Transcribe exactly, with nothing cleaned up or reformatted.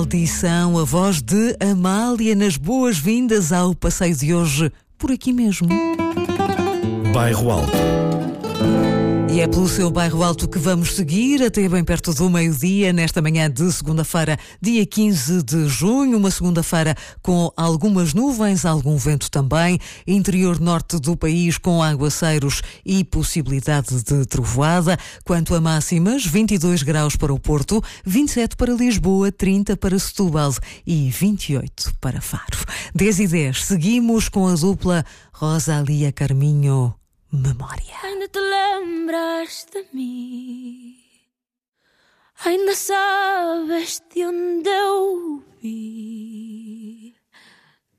Audição, a voz de Amália nas boas-vindas ao passeio de hoje, por aqui mesmo. Bairro Alto. E é pelo seu Bairro Alto que vamos seguir até bem perto do meio-dia, nesta manhã de segunda-feira, dia quinze de junho, uma segunda-feira com algumas nuvens, algum vento também, interior norte do país com aguaceiros e possibilidade de trovoada. Quanto a máximas, vinte e dois graus para o Porto, vinte e sete para Lisboa, trinta para Setúbal e vinte e oito para Faro. dez e dez, seguimos com a dupla Rosalía Carminho. Memória. Ainda te lembras de mim? Ainda sabes de onde eu vim?